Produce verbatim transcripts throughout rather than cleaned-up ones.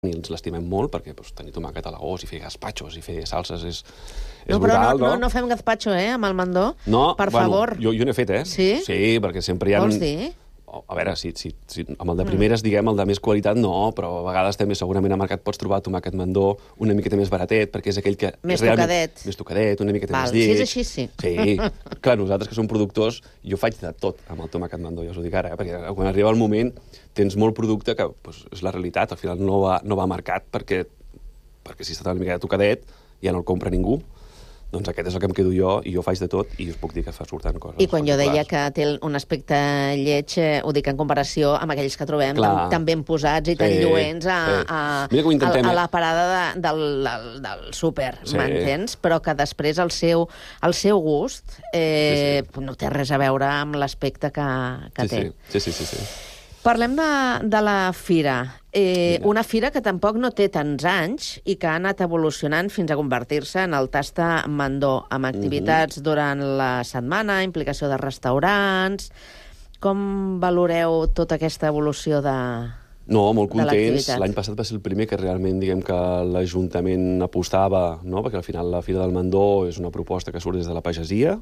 i ens l'estimem molt, perquè doncs, tenir tomàquet a l'agost i fer gazpachos i fer salses és, és no, però brutal, no, no? No, no fem gazpacho, eh, amb el mandó. No, per bueno, favor. Jo, jo n'he fet, eh? Sí? Sí, perquè sempre hi ha... Vols dir? A veure, si, si, si amb el de primeres, diguem, el de més qualitat, no, però a vegades també segurament al mercat pots trobar tomàquet mandó una miqueta més baratet, perquè és aquell que... Més realment, tocadet. Més tocadet, una miqueta Val, més lleig. si és així, sí. Sí. Clar, nosaltres que som productors, jo faig de tot amb el tomàquet mandó, ja us ho dic ara, eh? Perquè quan arriba el moment tens molt producte que pues, és la realitat, al final no va, no va marcat, perquè, perquè si està una miqueta tocadet ja no el compra ningú. Doncs aquest és el que em quedo jo, i jo faig de tot, i us puc dir que fa surten coses. I quan jo deia que té un aspecte lleig, eh, ho dic en comparació amb aquells que trobem tan, tan ben posats i tan sí, lluents a, sí. a, Mira que ho intentem, a, a eh? la parada de, del, del, del súper, sí. m'entens? Però que després el seu, el seu gust eh, sí, sí. no té res a veure amb l'aspecte que, que sí, té. Sí, sí, sí. sí, sí. Parlem de, de la fira. Eh, una fira que tampoc no té tants anys i que ha anat evolucionant fins a convertir-se en el Tasta Mandó, amb activitats uh-huh. durant la setmana, implicació de restaurants... Com valoreu tota aquesta evolució de No, molt contents. L'any passat va ser el primer que realment, diguem, que l'Ajuntament apostava, no? Perquè al final la Fira del Mandó és una proposta que surt des de la pagesia,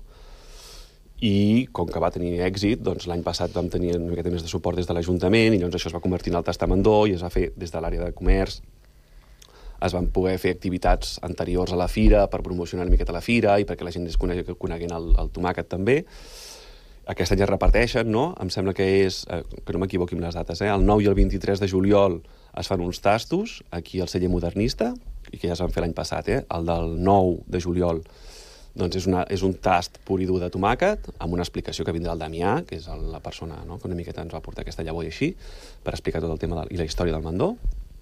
i com que va tenir èxit, doncs l'any passat vam tenir una miqueta més de suport des de l'Ajuntament, i llavors això es va convertir en el Tastamandó, i es va fer des de l'àrea de comerç. Es van poder fer activitats anteriors a la fira per promocionar una miqueta la fira i perquè la gent es coneguin el, el tomàquet també. Aquest any es reparteixen, no? Em sembla que és, eh, que no m'equivoqui amb les dates, eh? El nou i el vint-i-tres de juliol es fan uns tastos aquí al celler modernista, i que ja es van fer l'any passat, eh? El del nou de juliol doncs és, una, és un tast pur i dur de tomàquet, amb una explicació que vindrà el Damià, que és el, la persona, no?, que una miqueta ens va portar aquesta llavor i així, per explicar tot el tema de, i la història del mandó.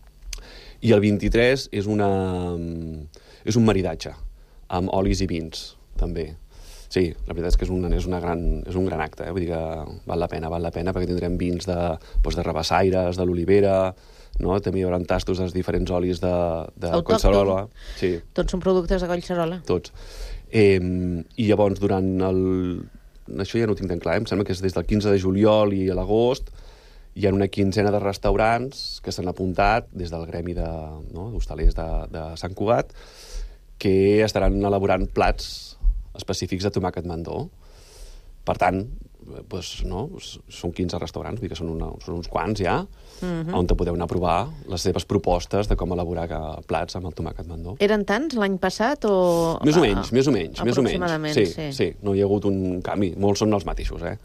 I el vint-i-tres és, una, és un maridatge, amb olis i vins, també. Sí, la veritat és que és, una, és, una gran, és un gran acte, eh? Vull dir que val la pena, val la pena, perquè tindrem vins de, doncs de rabassaires, de l'olivera, no? També hi haurà tastos dels diferents olis de, de Collserola. Sí. Tots són productes de Collserola? Tots. Eh, I llavors, durant el... Això ja no ho tinc tan clar, eh? Em sembla que és des del quinze de juliol i a l'agost hi ha una quinzena de restaurants que s'han apuntat des del gremi de, no? d'hostalers de, de Sant Cugat, que estaran elaborant plats específics de tomàquet mandó. Per tant, doncs, no? Són quinze restaurants, vull dir que són, una, són uns quants ja, uh-huh. on te podeu anar a provar les seves propostes de com elaborar plats amb el tomàquet mandó. Eren tants l'any passat o...? Més o menys, més o menys. Aproximadament, més o menys. sí. Sí, sí, no hi ha hagut un canvi. Molts són els mateixos, eh?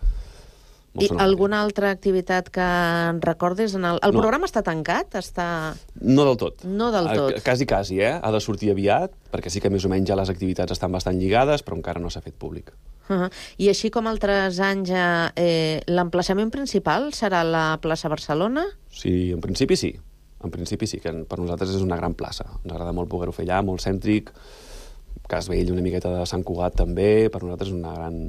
I alguna altra activitat que en recordis? En el el no. programa està tancat? Està... No del tot. No del tot. Quasi, quasi, eh? Ha de sortir aviat, perquè sí que més o menys ja les activitats estan bastant lligades, però encara no s'ha fet públic. Uh-huh. I així com altres anys, eh, l'emplaçament principal serà la plaça Barcelona? Sí, en principi sí. En principi sí, que per nosaltres és una gran plaça. Ens agrada molt poder-ho fer allà, molt cèntric. Casvell, una miqueta de Sant Cugat també, per nosaltres és una gran...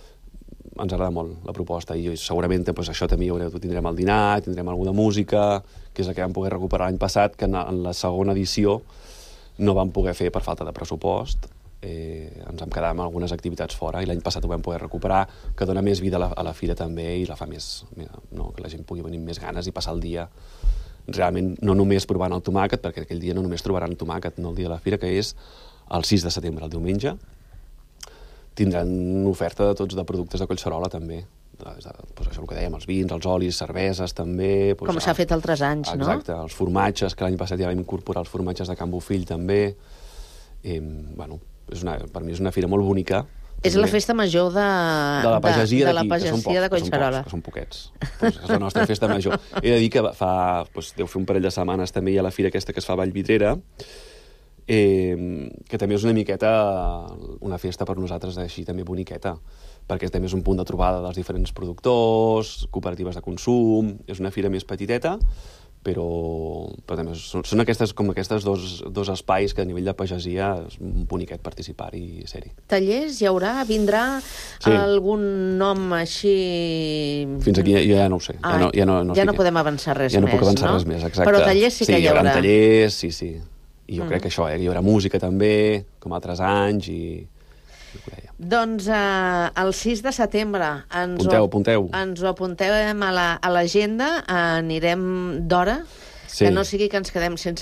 Ens agrada molt la proposta, i segurament doncs, això també hi haureu, tindrem el dinar, tindrem alguna música, que és el que vam poder recuperar l'any passat, que en la segona edició no vam poder fer per falta de pressupost. Eh, ens vam quedar amb algunes activitats fora, i l'any passat ho vam poder recuperar, que dona més vida a la, a la fira també, i la fa més, no, que la gent pugui venir amb més ganes i passar el dia realment no només provant el tomàquet, perquè aquell dia no només trobaran tomàquet, no, el dia de la fira, que és el sis de setembre, el diumenge. Tindran oferta de tots de productes de Collserola, també. Doncs això el que dèiem, els vins, els olis, cerveses, també. Com s'ha fet altres anys, no? Exacte, els formatges, que l'any passat ja vam incorporar els formatges de Can Bofill, també. Eh, bueno, és una, per mi és una fira molt bonica. És la festa major de, de la pagesia, de, de, la pagesia de Collserola. Que són pocs, que són poquets. Pues és la nostra festa major. He de dir que fa, doncs, deu fer un parell de setmanes també hi ha la fira aquesta que es fa a Vallvidrera, Eh, que també és una miqueta una festa per nosaltres així també boniqueta, perquè també és un punt de trobada dels diferents productors, cooperatives de consum, és una fira més petiteta, però, però també són, són aquestes, com aquestes dos, dos espais que a nivell de pagesia és boniquet participar-hi i ser-hi. Tallers hi haurà? Vindrà sí. algun nom així... Fins aquí ja, ja no ho sé. Ah, ja no, ja no, no, ja no podem avançar res ja més, no puc avançar no? res més, exacte. Però tallers sí que sí, hi haurà. Hi haurà tallers, sí, sí. I jo mm. crec que això, eh, que hi haurà música també, com altres anys, i... Doncs eh, el sis de setembre ens, apunteu, ho, apunteu. ens ho apuntem a l'agenda, la, anirem d'hora. Sí. Que no sigui que ens quedem sense